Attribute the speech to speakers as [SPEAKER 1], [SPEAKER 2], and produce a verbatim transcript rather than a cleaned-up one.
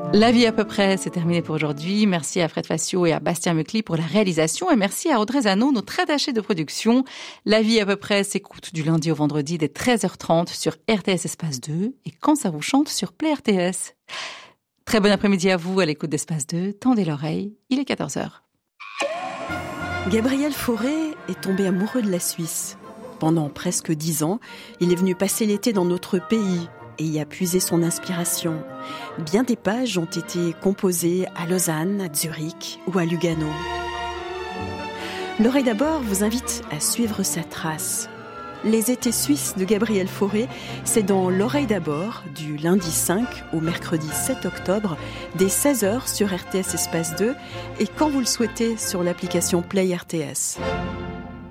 [SPEAKER 1] La vie à peu près, c'est terminé pour aujourd'hui. Merci à Fred Facio et à Bastien Mecli pour la réalisation et merci à Audrey Zano, notre attachée de production. La vie à peu près s'écoute du lundi au vendredi dès treize heures trente sur R T S Espace deux et quand ça vous chante sur Play R T S. Très bon après-midi à vous à l'écoute d'Espace deux. Tendez l'oreille, il est quatorze heures.
[SPEAKER 2] Gabriel Fauré est tombé amoureux de la Suisse. Pendant presque dix ans, il est venu passer l'été dans notre pays et y a puisé son inspiration. Bien des pages ont été composées à Lausanne, à Zurich ou à Lugano. L'Oreille d'abord vous invite à suivre sa trace. Les étés suisses de Gabriel Fauré, c'est dans L'Oreille d'abord, du lundi cinq au mercredi sept octobre, dès seize heures sur R T S Espace deux et quand vous le souhaitez sur l'application Play R T S.